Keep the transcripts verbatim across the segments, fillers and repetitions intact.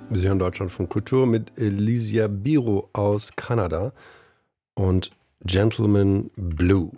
Sie hören Deutschland von Kultur mit Elysia Biro aus Kanada und Gentleman Blue.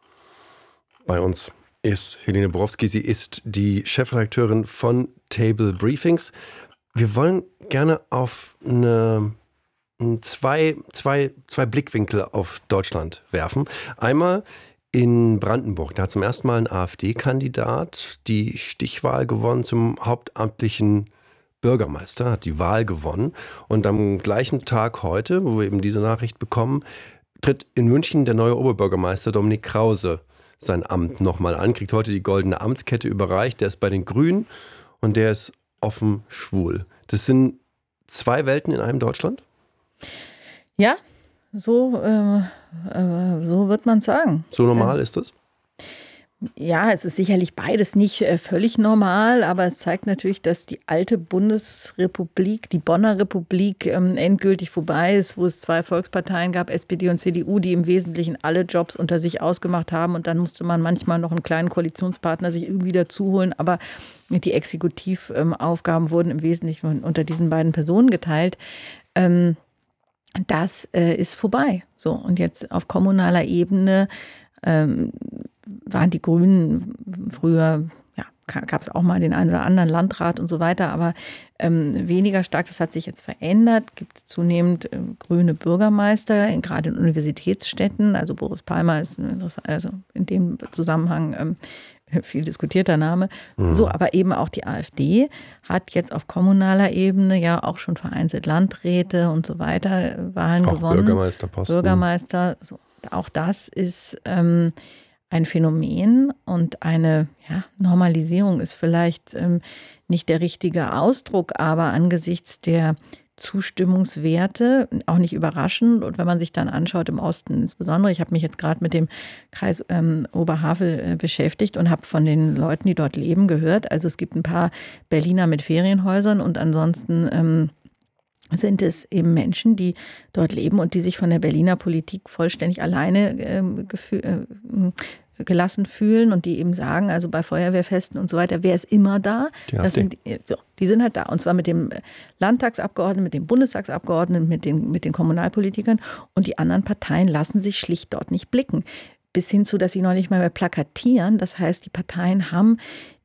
Bei uns ist Helene Borowski. Sie ist die Chefredakteurin von Table Briefings. Wir wollen gerne auf eine, zwei, zwei, zwei Blickwinkel auf Deutschland werfen. Einmal in Brandenburg. Da hat zum ersten Mal ein AfD-Kandidat die Stichwahl gewonnen zum hauptamtlichen Bürgermeister, hat die Wahl gewonnen. Und am gleichen Tag heute, wo wir eben diese Nachricht bekommen, tritt in München der neue Oberbürgermeister Dominik Krause sein Amt nochmal an, kriegt heute die goldene Amtskette überreicht. Der ist bei den Grünen und der ist offen schwul. Das sind zwei Welten in einem Deutschland? Ja, so, äh, äh, so wird man sagen. So normal ist das? Ja, es ist sicherlich beides nicht äh, völlig normal, aber es zeigt natürlich, dass die alte Bundesrepublik, die Bonner Republik, ähm, endgültig vorbei ist, wo es zwei Volksparteien gab, S P D und C D U, die im Wesentlichen alle Jobs unter sich ausgemacht haben. Und dann musste man manchmal noch einen kleinen Koalitionspartner sich irgendwie dazu holen. Aber die Exekutivaufgaben ähm, wurden im Wesentlichen unter diesen beiden Personen geteilt. Ähm, das äh, ist vorbei. So, und jetzt auf kommunaler Ebene ähm, waren die Grünen früher, ja, gab es auch mal den einen oder anderen Landrat und so weiter, aber ähm, weniger stark. Das hat sich jetzt verändert. Gibt zunehmend äh, grüne Bürgermeister, in, gerade in Universitätsstädten. Also Boris Palmer ist also in dem Zusammenhang ähm, viel diskutierter Name. Mhm. So, aber eben auch die AfD hat jetzt auf kommunaler Ebene ja auch schon vereinzelt Landräte und so weiter äh, Wahlen auch gewonnen. Bürgermeisterposten. Bürgermeister, so. Auch das ist ähm, ein Phänomen und eine ja, Normalisierung ist vielleicht ähm, nicht der richtige Ausdruck, aber angesichts der Zustimmungswerte auch nicht überraschend. Und wenn man sich dann anschaut im Osten insbesondere, ich habe mich jetzt gerade mit dem Kreis ähm, Oberhavel äh, beschäftigt und habe von den Leuten, die dort leben, gehört. Also es gibt ein paar Berliner mit Ferienhäusern und ansonsten ähm, sind es eben Menschen, die dort leben und die sich von der Berliner Politik vollständig alleine äh, gefü- äh, gelassen fühlen und die eben sagen, also bei Feuerwehrfesten und so weiter, wer ist immer da? Die das sind, so, die sind halt da. Und zwar mit dem Landtagsabgeordneten, mit dem Bundestagsabgeordneten, mit den, mit den Kommunalpolitikern. Und die anderen Parteien lassen sich schlicht dort nicht blicken. Bis hin zu, dass sie noch nicht mal mehr plakatieren. Das heißt, die Parteien haben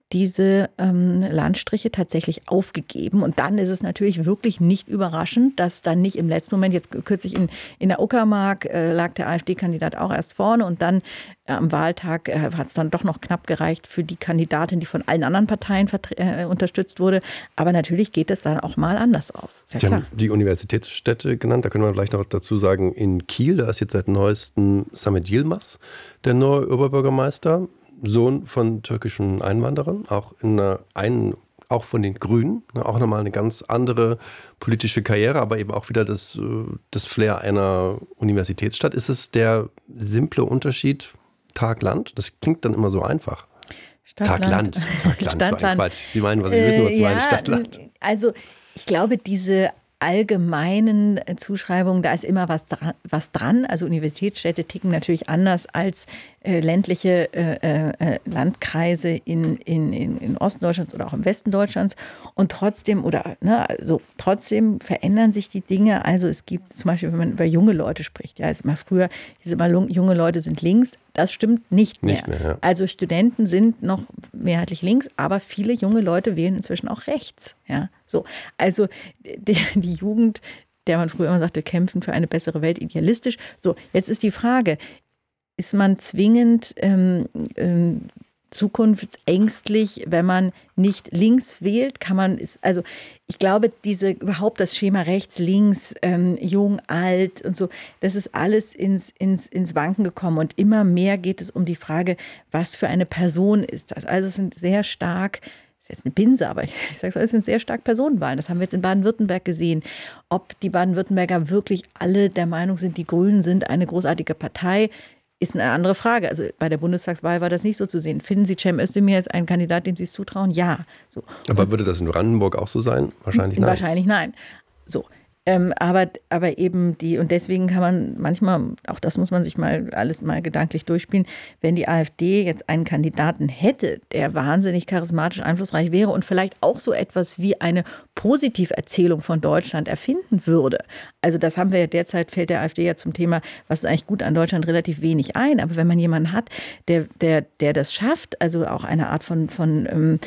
diese ähm, Landstriche tatsächlich aufgegeben. Und dann ist es natürlich wirklich nicht überraschend, dass dann nicht im letzten Moment, jetzt kürzlich in, in der Uckermark äh, lag der AfD-Kandidat auch erst vorne und dann äh, am Wahltag äh, hat es dann doch noch knapp gereicht für die Kandidatin, die von allen anderen Parteien vertre- äh, unterstützt wurde. Aber natürlich geht es dann auch mal anders aus. Ist ja Sie klar. haben die Universitätsstädte genannt, da können wir vielleicht noch dazu sagen, in Kiel, da ist jetzt seit neuestem Samet Yilmaz der neue Oberbürgermeister. Sohn von türkischen Einwanderern, auch in einer einen, auch von den Grünen, auch nochmal eine ganz andere politische Karriere, aber eben auch wieder das, das Flair einer Universitätsstadt. Ist es der simple Unterschied Tag-Land? Das klingt dann immer so einfach. Stadt-Land. Tag-Land. Tag-Land, Stadt-Land. So ein Quatsch. Sie meinen, was Sie wissen, was ich äh, meine, ja, Stadt-Land. Also ich glaube, diese allgemeinen Zuschreibungen, da ist immer was dran, was dran. Also Universitätsstädte ticken natürlich anders als äh, ländliche äh, äh, Landkreise in, in, in, in Osten Deutschlands oder auch im Westen Deutschlands. Und trotzdem, oder ne, also trotzdem verändern sich die Dinge. Also es gibt zum Beispiel, wenn man über junge Leute spricht, ja, ist immer früher, diese mal junge Leute sind links. Das stimmt nicht mehr. Nicht mehr, ja. Also Studenten sind noch mehrheitlich links, aber viele junge Leute wählen inzwischen auch rechts. Ja, so. Also die, die Jugend, der man früher immer sagte, kämpfen für eine bessere Welt, idealistisch. So, jetzt ist die Frage, ist man zwingend ähm, ähm, zukunftsängstlich, wenn man nicht links wählt? Kann man, ist, also ich glaube, diese überhaupt das Schema rechts, links, ähm, jung, alt und so, das ist alles ins, ins, ins Wanken gekommen. Und immer mehr geht es um die Frage, was für eine Person ist das? Also es sind sehr stark, das ist jetzt eine Binse, aber ich, ich sage es, es sind sehr stark Personenwahlen. Das haben wir jetzt in Baden-Württemberg gesehen. Ob die Baden-Württemberger wirklich alle der Meinung sind, die Grünen sind eine großartige Partei, ist eine andere Frage. Also bei der Bundestagswahl war das nicht so zu sehen. Finden Sie Cem Özdemir als einen Kandidat, dem Sie es zutrauen? Ja. So. Aber würde das in Brandenburg auch so sein? Wahrscheinlich nein. Wahrscheinlich nein. So. Ähm, aber, aber eben die, und deswegen kann man manchmal, auch das muss man sich mal alles mal gedanklich durchspielen, wenn die AfD jetzt einen Kandidaten hätte, der wahnsinnig charismatisch einflussreich wäre und vielleicht auch so etwas wie eine Positiverzählung von Deutschland erfinden würde. Also das haben wir ja derzeit, fällt der AfD ja zum Thema, was ist eigentlich gut an Deutschland, relativ wenig ein. Aber wenn man jemanden hat, der, der, der das schafft, also auch eine Art von, von ähm,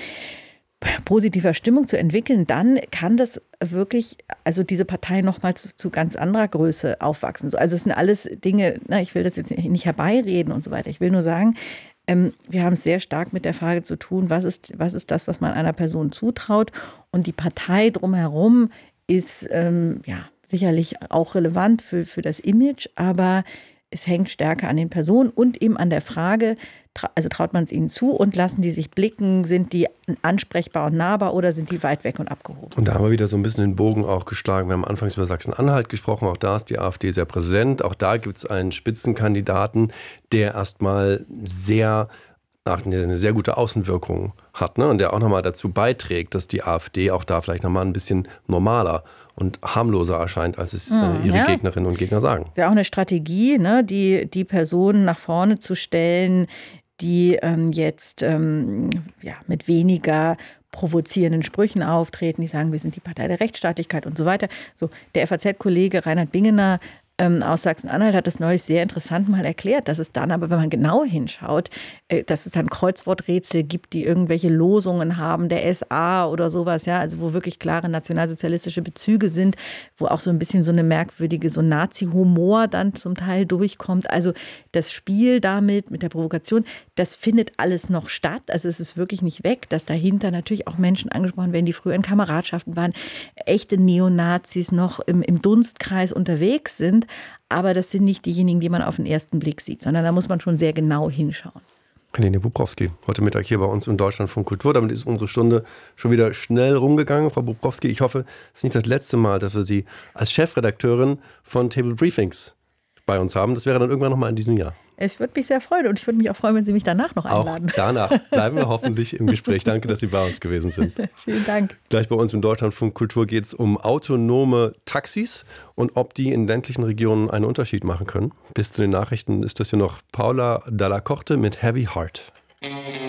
positiver Stimmung zu entwickeln, dann kann das wirklich, also diese Partei nochmal zu, zu ganz anderer Größe aufwachsen. Also es sind alles Dinge, na, ich will das jetzt nicht herbeireden und so weiter. Ich will nur sagen, ähm, wir haben es sehr stark mit der Frage zu tun, was ist, was ist das, was man einer Person zutraut. Und die Partei drumherum ist ähm, ja sicherlich auch relevant für, für das Image, aber es hängt stärker an den Personen und eben an der Frage, also traut man es ihnen zu und lassen die sich blicken, sind die ansprechbar und nahbar oder sind die weit weg und abgehoben? Und da haben wir wieder so ein bisschen den Bogen auch geschlagen. Wir haben anfangs über Sachsen-Anhalt gesprochen, auch da ist die AfD sehr präsent. Auch da gibt es einen Spitzenkandidaten, der erstmal sehr, ach, eine sehr gute Außenwirkung hat, ne? Und der auch nochmal dazu beiträgt, dass die AfD auch da vielleicht nochmal ein bisschen normaler und harmloser erscheint, als es äh, ihre ja. Gegnerinnen und Gegner sagen. Ist ja auch eine Strategie, ne? die, die Personen nach vorne zu stellen, die ähm, jetzt ähm, ja, mit weniger provozierenden Sprüchen auftreten, die sagen, wir sind die Partei der Rechtsstaatlichkeit und so weiter. So, der F A Z-Kollege Reinhard Bingener ähm, aus Sachsen-Anhalt hat das neulich sehr interessant mal erklärt, dass es dann aber, wenn man genau hinschaut, äh, dass es dann Kreuzworträtsel gibt, die irgendwelche Losungen haben, der S A oder sowas, ja, also wo wirklich klare nationalsozialistische Bezüge sind, wo auch so ein bisschen so eine merkwürdige, so Nazi-Humor dann zum Teil durchkommt. Also das Spiel damit, mit der Provokation, das findet alles noch statt. Also es ist wirklich nicht weg, dass dahinter natürlich auch Menschen angesprochen werden, die früher in Kameradschaften waren, echte Neonazis noch im, im Dunstkreis unterwegs sind. Aber das sind nicht diejenigen, die man auf den ersten Blick sieht, sondern da muss man schon sehr genau hinschauen. Helene Bubrowski, heute Mittag hier bei uns im Deutschlandfunk Kultur. Damit ist unsere Stunde schon wieder schnell rumgegangen. Frau Bubrowski, ich hoffe, es ist nicht das letzte Mal, dass wir Sie als Chefredakteurin von Table Briefings bei uns haben. Das wäre dann irgendwann nochmal in diesem Jahr. Es würde mich sehr freuen und ich würde mich auch freuen, wenn Sie mich danach noch einladen. Auch danach bleiben wir hoffentlich im Gespräch. Danke, dass Sie bei uns gewesen sind. Vielen Dank. Gleich bei uns im Deutschlandfunk Kultur geht es um autonome Taxis und ob die in ländlichen Regionen einen Unterschied machen können. Bis zu den Nachrichten ist das hier noch Paula Dalla Corte mit Heavy Heart.